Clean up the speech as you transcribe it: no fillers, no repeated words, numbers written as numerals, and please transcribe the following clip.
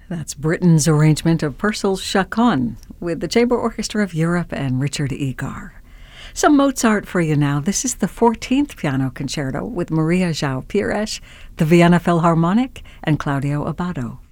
That's Britain's arrangement of Purcell's Chaconne with the Chamber Orchestra of Europe and Richard Egar. Some Mozart for you now. This is the 14th Piano Concerto with Maria João Pires, the Vienna Philharmonic, and Claudio Abbado.